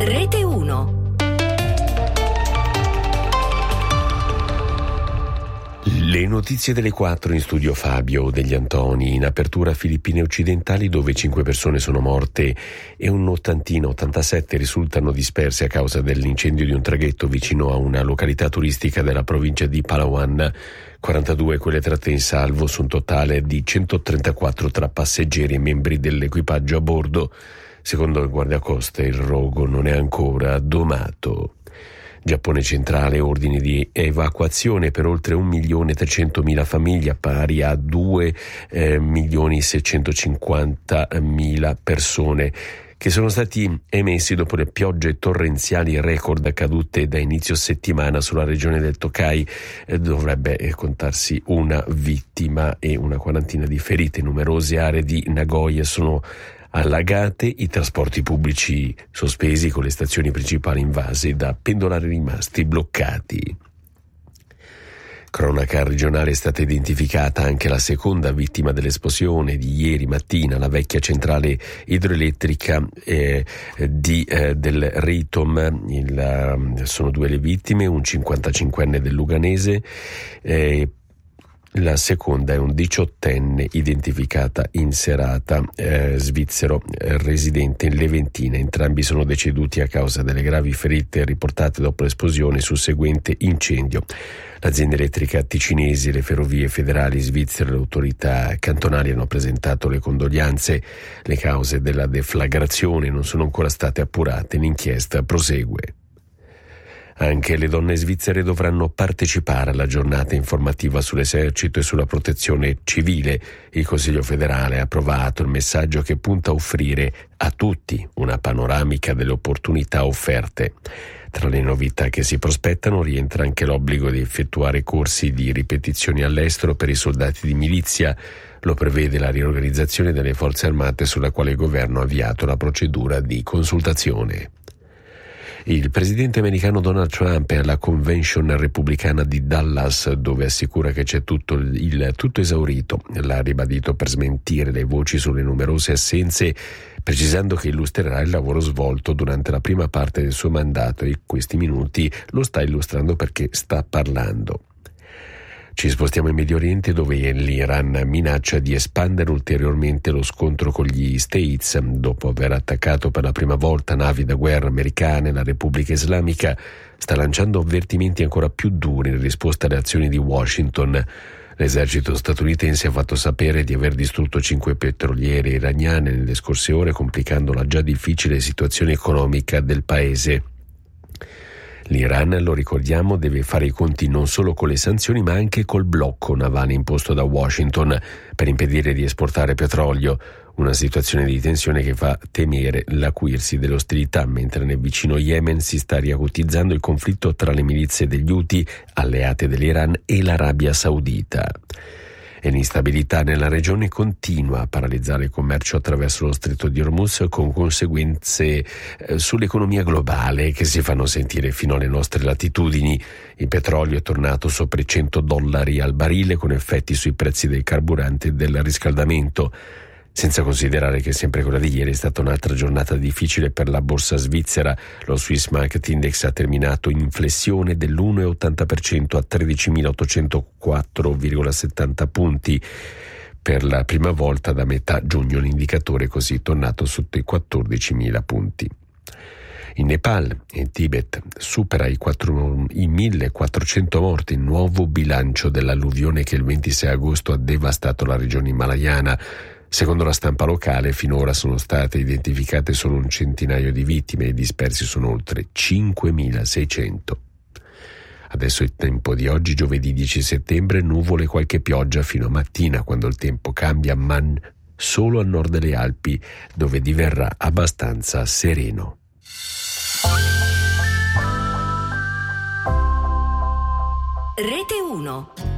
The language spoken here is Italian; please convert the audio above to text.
Rete 1. Le notizie delle 4 in studio Fabio degli Antoni. In apertura Filippine occidentali, dove 5 persone sono morte e un 87 risultano disperse a causa dell'incendio di un traghetto vicino a una località turistica della provincia di Palawan. 42 quelle tratte in salvo su un totale di 134 tra passeggeri e membri dell'equipaggio a bordo. Secondo il guardacoste il rogo non è ancora domato. Giappone centrale, ordini di evacuazione per oltre 1.300.000 famiglie, pari a 2.650.000 persone, che sono stati emessi dopo le piogge torrenziali record accadute da inizio settimana sulla regione del Tokai. Dovrebbe contarsi una vittima e una quarantina di ferite. Numerose aree di Nagoya sono allagate, i trasporti pubblici sospesi con le stazioni principali invase da pendolari rimasti bloccati. Cronaca regionale: è stata identificata anche la seconda vittima dell'esplosione di ieri mattina, la vecchia centrale idroelettrica del Ritom. Sono 2 le vittime, un 55enne del Luganese, la seconda è un 18enne identificata in serata, svizzero, residente in Leventina. Entrambi sono deceduti a causa delle gravi ferite riportate dopo l'esplosione e susseguente incendio. L'azienda elettrica ticinesi, le ferrovie federali svizzere e le autorità cantonali hanno presentato le condoglianze. Le cause della deflagrazione non sono ancora state appurate, l'inchiesta prosegue. Anche le donne svizzere dovranno partecipare alla giornata informativa sull'esercito e sulla protezione civile. Il Consiglio federale ha approvato il messaggio che punta a offrire a tutti una panoramica delle opportunità offerte. Tra le novità che si prospettano rientra anche l'obbligo di effettuare corsi di ripetizioni all'estero per i soldati di milizia. Lo prevede la riorganizzazione delle forze armate, sulla quale il governo ha avviato la procedura di consultazione. Il presidente americano Donald Trump è alla convention repubblicana di Dallas, dove assicura che c'è tutto esaurito. L'ha ribadito per smentire le voci sulle numerose assenze, precisando che illustrerà il lavoro svolto durante la prima parte del suo mandato e in questi minuti lo sta illustrando perché sta parlando. Ci spostiamo in Medio Oriente, dove l'Iran minaccia di espandere ulteriormente lo scontro con gli States. Dopo aver attaccato per la prima volta navi da guerra americane, la Repubblica Islamica sta lanciando avvertimenti ancora più duri in risposta alle azioni di Washington. L'esercito statunitense ha fatto sapere di aver distrutto 5 petroliere iraniane nelle scorse ore, complicando la già difficile situazione economica del paese. L'Iran, lo ricordiamo, deve fare i conti non solo con le sanzioni ma anche col blocco navale imposto da Washington per impedire di esportare petrolio, una situazione di tensione che fa temere l'acuirsi delle ostilità, mentre nel vicino Yemen si sta riacutizzando il conflitto tra le milizie degli Houthi, alleate dell'Iran, e l'Arabia Saudita. E l'instabilità nella regione continua a paralizzare il commercio attraverso lo stretto di Hormuz, con conseguenze sull'economia globale che si fanno sentire fino alle nostre latitudini. Il petrolio è tornato sopra i $100 al barile, con effetti sui prezzi del carburante e del riscaldamento. Senza considerare che sempre quella di ieri è stata un'altra giornata difficile per la borsa svizzera. Lo Swiss Market Index ha terminato in flessione dell'1,80% a 13.804,70 punti. Per la prima volta da metà giugno l'indicatore è così tornato sotto i 14.000 punti. In Nepal e in Tibet supera i 1.400 morti, nuovo bilancio dell'alluvione che il 26 agosto ha devastato la regione himalayana. Secondo la stampa locale, finora sono state identificate solo un centinaio di vittime e i dispersi sono oltre 5.600. Adesso il tempo di oggi, giovedì 10 settembre, nuvole e qualche pioggia fino a mattina, quando il tempo cambia, ma solo a nord delle Alpi, dove diverrà abbastanza sereno. Rete 1.